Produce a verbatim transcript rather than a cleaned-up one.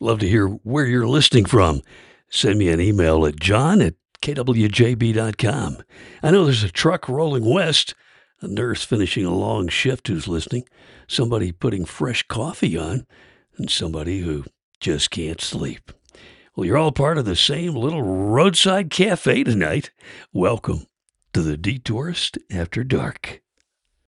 Love to hear where you're listening from. Send me an email at john at k w j b dot com. I know there's a truck rolling west, a nurse finishing a long shift who's listening, somebody putting fresh coffee on, and somebody who just can't sleep. Well, you're all part of the same little roadside cafe tonight. Welcome to the Detourist After Dark.